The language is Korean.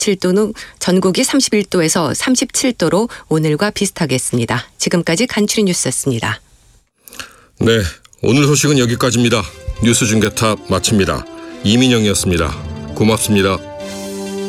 37도는 전국이 31도에서 37도로 오늘과 비슷하겠습니다. 지금까지 간추린 뉴스였습니다. 네, 오늘 소식은 여기까지입니다. 뉴스 중계탑 마칩니다. 이민영이었습니다. 고맙습니다.